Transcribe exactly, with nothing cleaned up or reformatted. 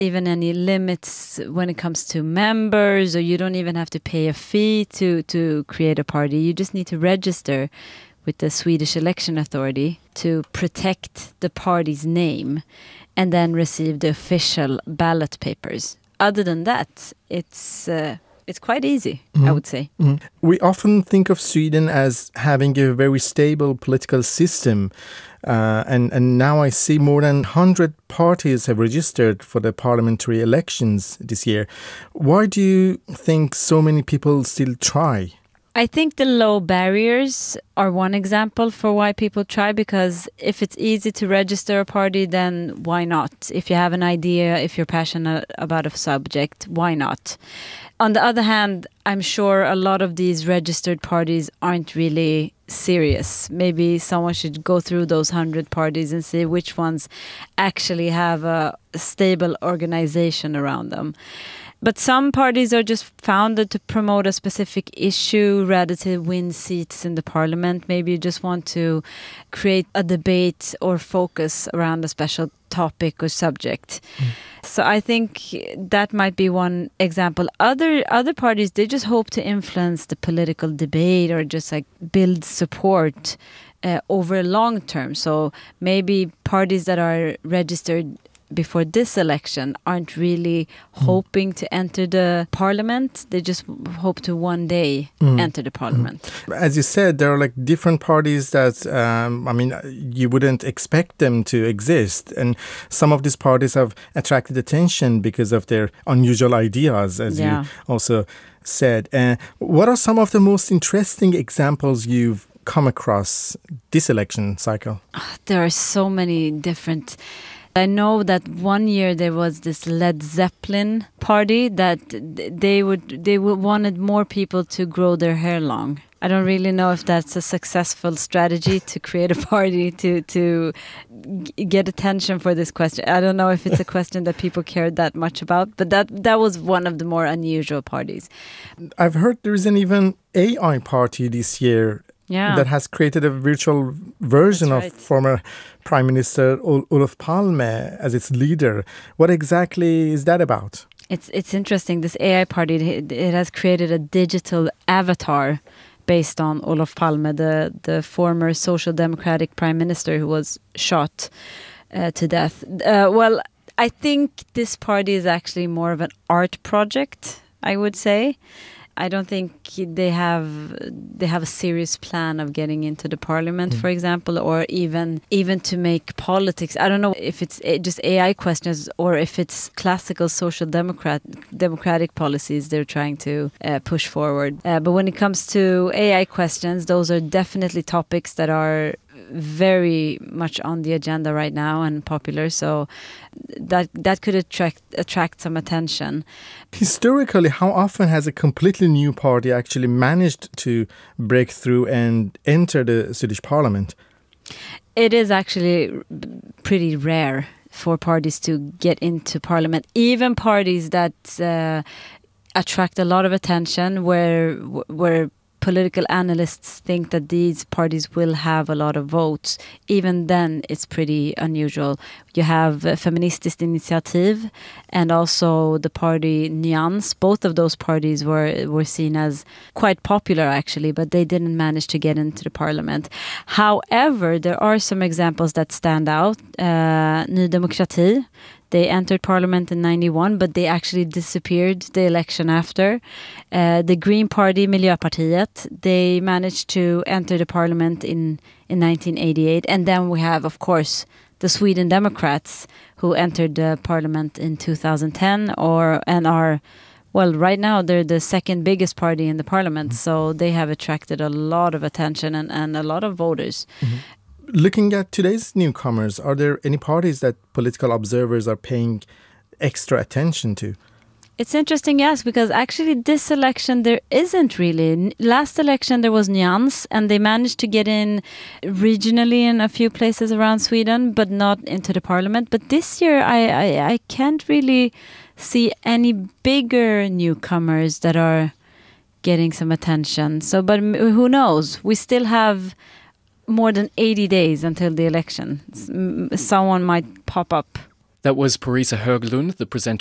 even any limits when it comes to members, or you don't even have to pay a fee to, to create a party. You just need to register with the Swedish Election Authority to protect the party's name and then receive the official ballot papers. Other than that, it's uh, it's quite easy, mm-hmm. I would say. Mm-hmm. We often think of Sweden as having a very stable political system. Uh, and, and now I see more than one hundred parties have registered for the parliamentary elections this year. Why do you think so many people still try? I think the low barriers are one example for why people try, because if it's easy to register a party, then why not? If you have an idea, if you're passionate about a subject, why not? On the other hand, I'm sure a lot of these registered parties aren't really serious. Maybe someone should go through those one hundred parties and see which ones actually have a stable organization around them. But some parties are just founded to promote a specific issue rather to win seats in the parliament. Maybe you just want to create a debate or focus around a special topic or subject. Mm. So I think that might be one example. Other other parties, they just hope to influence the political debate or just like build support uh, over a long term. So maybe parties that are registered before this election aren't really mm. hoping to enter the parliament. They just hope to one day mm. enter the parliament. Mm. As you said, there are like different parties that, um, I mean, you wouldn't expect them to exist. And some of these parties have attracted attention because of their unusual ideas, as yeah. you also said. Uh, what are some of the most interesting examples you've come across this election cycle? There are so many different. I know that one year there was this Led Zeppelin party that they would they would wanted more people to grow their hair long. I don't really know if that's a successful strategy to create a party to to g- get attention for this question. I don't know if it's a question that people cared that much about, but that that was one of the more unusual parties. I've heard there's an even A I party this year. Yeah. That has created a virtual version right. of former Prime Minister Ol- Olof Palme as its leader. What exactly is that about? It's it's interesting. This A I party, it, it has created a digital avatar based on Olof Palme, the, the former Social Democratic Prime Minister who was shot uh, to death. Uh, well, I think this party is actually more of an art project, I would say. I don't think they have they have a serious plan of getting into the parliament, mm. for example, or even even to make politics. I don't know if it's just A I questions or if it's classical social democrat democratic policies they're trying to uh, push forward. Uh, but when it comes to A I questions, those are definitely topics that are very much on the agenda right now and popular, so that that could attract attract some attention. Historically, how often has a completely new party actually managed to break through and enter the Swedish parliament? It is actually pretty rare for parties to get into parliament, even parties that uh, attract a lot of attention, where where political analysts think that these parties will have a lot of votes. Even then, it's pretty unusual. You have uh, Feministiskt Initiativ and also the party Nyans. Both of those parties were were seen as quite popular, actually, but they didn't manage to get into the parliament. However, there are some examples that stand out. Uh, Ny Demokrati, they entered parliament in ninety-one, but they actually disappeared the election after. Uh, the Green Party, Miljöpartiet, they managed to enter the parliament in, in nineteen eighty-eight. And then we have, of course, the Sweden Democrats, who entered the parliament in two thousand ten, or and are, well, right now they're the second biggest party in the parliament. Mm-hmm. So they have attracted a lot of attention and, and a lot of voters. Mm-hmm. Looking at today's newcomers, are there any parties that political observers are paying extra attention to? It's interesting, yes, because actually this election there isn't really. Last election there was Nyans, and they managed to get in regionally in a few places around Sweden, but not into the parliament. But this year I, I, I can't really see any bigger newcomers that are getting some attention. So, but who knows? We still have more than eighty days until the election. Someone might pop up. That was Parisa Höglund, the presenter